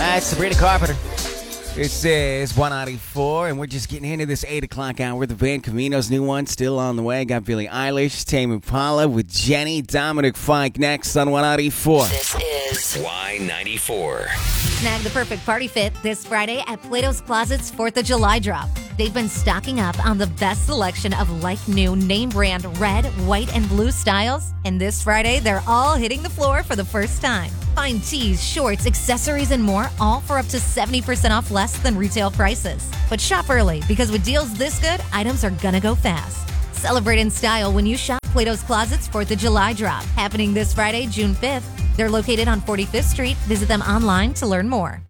It's Sabrina Carpenter. This is 194, and we're just getting into this 8 o'clock hour. The Van Camino's new one still on the way. Got Billie Eilish, Tame Impala with Jenny, Dominic Fike next on 194. This is Y94. Snag the perfect party fit this Friday at Plato's Closet's 4th of July drop. They've been stocking up on the best selection of like-new name-brand red, white, and blue styles. And this Friday, they're all hitting the floor for the first time. Find tees, shorts, accessories, and more, all for up to 70% off less than retail prices. But shop early, because with deals this good, items are gonna go fast. Celebrate in style when you shop Plato's Closet's 4th of July drop. Happening this Friday, June 5th. They're located on 45th Street. Visit them online to learn more.